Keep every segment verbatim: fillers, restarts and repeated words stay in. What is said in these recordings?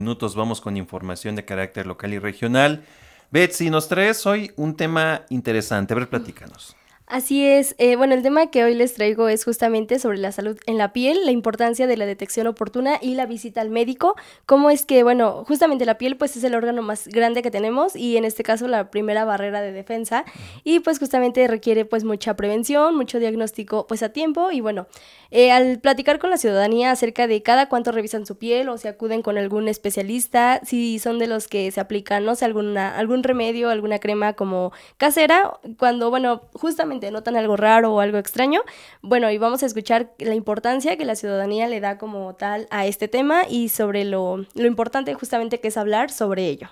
Minutos vamos con información de carácter local y regional. Betsy, nos traes hoy un tema interesante. A ver, platícanos. Así es, eh, bueno, el tema que hoy les traigo es justamente sobre la salud en la piel, la importancia de la detección oportuna y la visita al médico. Cómo es que, bueno, justamente la piel pues es el órgano más grande que tenemos y en este caso la primera barrera de defensa y pues justamente requiere pues mucha prevención, mucho diagnóstico pues a tiempo y bueno, eh, al platicar con la ciudadanía acerca de cada cuánto revisan su piel o si acuden con algún especialista, si son de los que se aplican, no sé, alguna, algún remedio, alguna crema como casera, cuando, bueno, justamente notan algo raro o algo extraño, bueno, y vamos a escuchar la importancia que la ciudadanía le da como tal a este tema y sobre lo, lo importante justamente que es hablar sobre ello.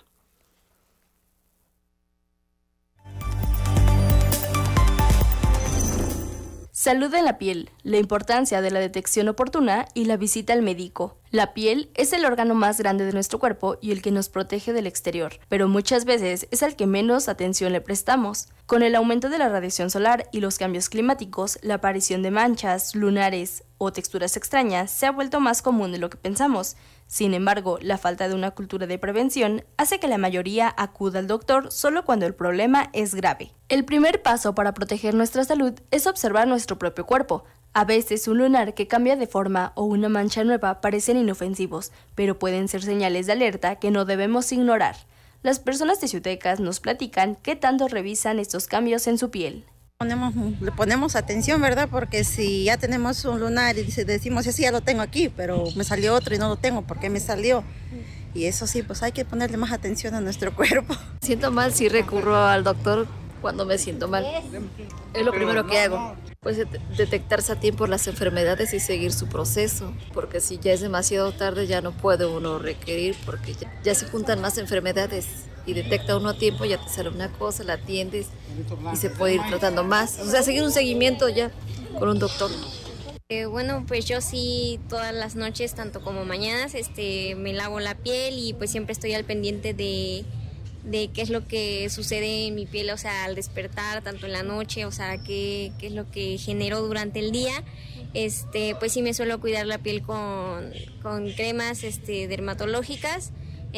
Salud en la piel, la importancia de la detección oportuna y la visita al médico. La piel es el órgano más grande de nuestro cuerpo y el que nos protege del exterior, pero muchas veces es al que menos atención le prestamos. Con el aumento de la radiación solar y los cambios climáticos, la aparición de manchas, lunares o texturas extrañas se ha vuelto más común de lo que pensamos. Sin embargo, la falta de una cultura de prevención hace que la mayoría acuda al doctor solo cuando el problema es grave. El primer paso para proteger nuestra salud es observar nuestro propio cuerpo. A veces un lunar que cambia de forma o una mancha nueva parecen inofensivos, pero pueden ser señales de alerta que no debemos ignorar. Las personas teciutecas nos platican qué tanto revisan estos cambios en su piel. Ponemos, le ponemos atención, ¿verdad? Porque si ya tenemos un lunar y decimos, sí, ya lo tengo aquí, pero me salió otro y no lo tengo, ¿por qué me salió? Y eso sí, pues hay que ponerle más atención a nuestro cuerpo. Siento mal si recurro al doctor cuando me siento mal. Es lo primero que hago. Pues detectarse a tiempo las enfermedades y seguir su proceso, porque si ya es demasiado tarde ya no puede uno requerir, porque ya, ya se juntan más enfermedades y detecta uno a tiempo, ya te sale una cosa, la atiendes y se puede ir tratando más. O sea, seguir un seguimiento ya con un doctor. Eh, bueno, pues yo sí todas las noches, tanto como mañanas, este, me lavo la piel y pues siempre estoy al pendiente de... de qué es lo que sucede en mi piel, o sea, al despertar, tanto en la noche, o sea, qué, qué es lo que generó durante el día. Este, pues sí me suelo cuidar la piel con, con cremas este, dermatológicas,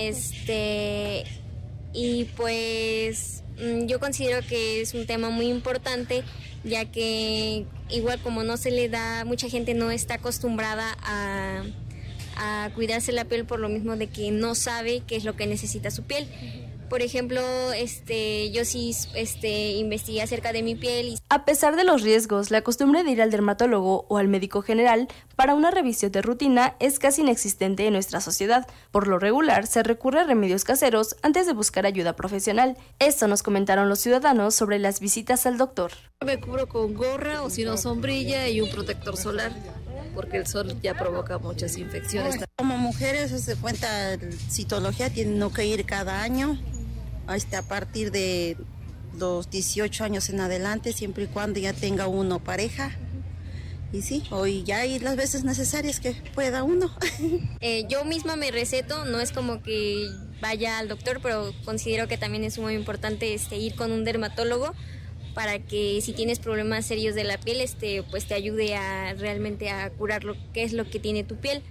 este, y pues yo considero que es un tema muy importante, ya que igual como no se le da, mucha gente no está acostumbrada a, a cuidarse la piel por lo mismo de que no sabe qué es lo que necesita su piel. Por ejemplo, este, yo sí este, investigué acerca de mi piel. Y... A pesar de los riesgos, la costumbre de ir al dermatólogo o al médico general para una revisión de rutina es casi inexistente en nuestra sociedad. Por lo regular, se recurre a remedios caseros antes de buscar ayuda profesional. Esto nos comentaron los ciudadanos sobre las visitas al doctor. Me cubro con gorra o si no sombrilla y un protector solar, porque el sol ya provoca muchas infecciones. Como mujeres, se cuenta, citología tienen que ir cada año. Hasta a partir de los dieciocho años en adelante, siempre y cuando ya tenga uno pareja. Y sí, hoy ya hay las veces necesarias que pueda uno. Eh, yo misma me receto, no es como que vaya al doctor, pero considero que también es muy importante este, ir con un dermatólogo para que si tienes problemas serios de la piel, este, pues te ayude a realmente a curar lo que es lo que tiene tu piel.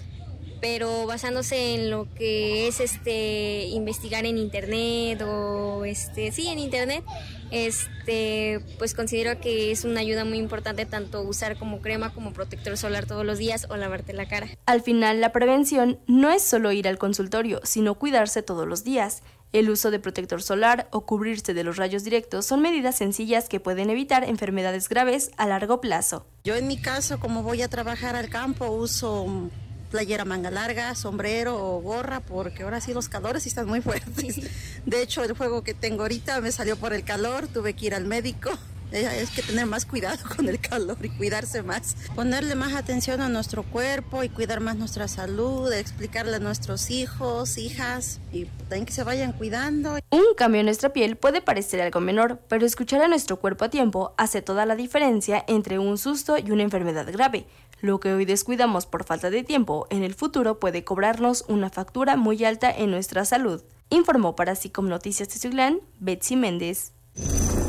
Pero basándose en lo que es este investigar en internet o este sí en internet, este pues considero que es una ayuda muy importante tanto usar como crema como protector solar todos los días o lavarte la cara. Al final, la prevención no es solo ir al consultorio, sino cuidarse todos los días. El uso de protector solar o cubrirse de los rayos directos son medidas sencillas que pueden evitar enfermedades graves a largo plazo. Yo en mi caso, como voy a trabajar al campo, uso playera manga larga, sombrero o gorra, porque ahora sí los calores sí están muy fuertes. De hecho, el juego que tengo ahorita me salió por el calor, tuve que ir al médico. Es que tener más cuidado con el calor y cuidarse más. Ponerle más atención a nuestro cuerpo y cuidar más nuestra salud, explicarle a nuestros hijos, hijas, y también que se vayan cuidando. Un cambio en nuestra piel puede parecer algo menor, pero escuchar a nuestro cuerpo a tiempo hace toda la diferencia entre un susto y una enfermedad grave. Lo que hoy descuidamos por falta de tiempo, en el futuro puede cobrarnos una factura muy alta en nuestra salud. Informó para Sicom Noticias Teciutlán, Betsy Méndez.